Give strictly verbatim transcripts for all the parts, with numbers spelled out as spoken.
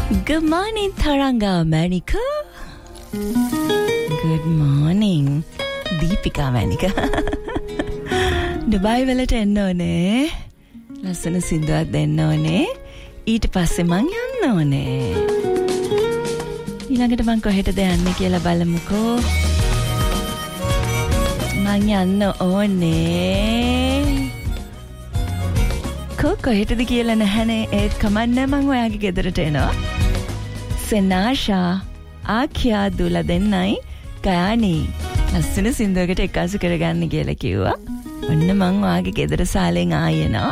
Good morning, Tharanga Manika. Good morning, Deepika Manika. Dubai වලට එන්න ඕනේ. ලස්සන සින්දුවක් දෙන්න ඕනේ. ඊට පස්සේ මං යන්න ඕනේ. ඊළඟට මං කොහෙටද යන්නේ කියලා බලමුකෝ. මං යන්න ඕනේ. කො කොහෙටද කියලා නැහනේ. ඒත් කමන්නේ මං ඔයාගේ ගෙදරට එනවා. සෙනාෂා ආඛ්‍යා දුලා දෙන්නයි ගයානි ලස්සන සින්දුවකට එකතු කරගන්න කියලා කිව්වා. ඔන්න මං ඔයාගේ ගෙදර සාලෙන් ආයෙනවා.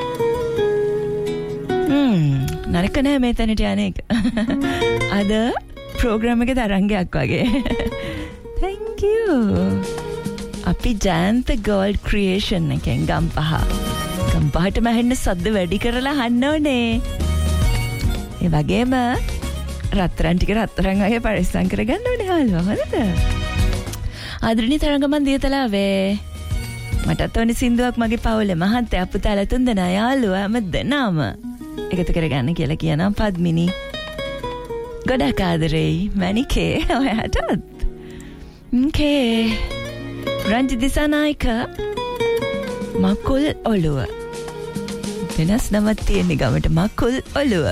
හ්ම් නරක නෑ මේ තැනට යන්නේ. අද ප්‍රෝග්‍රෑම් එකේ තරංගයක් වගේ. Thank you. අපි ජයන්ත ගෝල්ඩ් ක්‍රියේෂන් එකෙන් ගම්පහ. ගම්පහට මහෙන්න සද්ද වැඩි කරලා අහන්න ඕනේ. ඒ වගේම රත්තරන් ටික රත්තරන් වගේ පරිස්සම් කරගන්න ඕනේ හාලුවා. හරිද? ආදරණීය තරංගමන් දියතලාවේ මටත් ඕනේ සින්දුවක් මගේ පවුලේ මහත්තයා පුතාලා තුන්දෙනා යාළුවා හැමදෙනාම එකතු කරගන්න කියලා කියනවා පද්මිනි. ගොඩක් ආදරෙයි මණිකේ ඔයාටත්. ම්කේ රංජි දිසානායක මකුල් ඔළුව වෙනස් නමක් තියෙන ගමට මකුල් ඔළුව.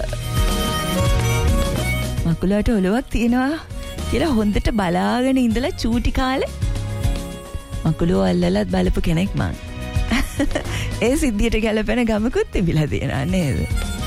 මකුලට ඔළුවක් තියෙනවා කියලා හොඳට බලාගෙන ඉඳලා චූටි කාලේ මකුලෝ අල්ලලත් බලපු කෙනෙක් මං. ඒ සිද්ධියට ගැලපෙන ගමකුත් තිබිලා තියෙනවා නේද?